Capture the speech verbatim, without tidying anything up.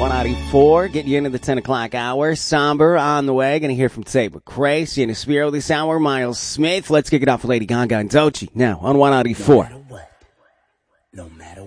one ninety-four, getting you into the ten o'clock hour. Somber on the way. Going to hear from Tate McRae, Sienna Spiro this hour, Miles Smith. Let's kick it off with Lady Gaga and Doechii now on one ninety-four. No matter what, no matter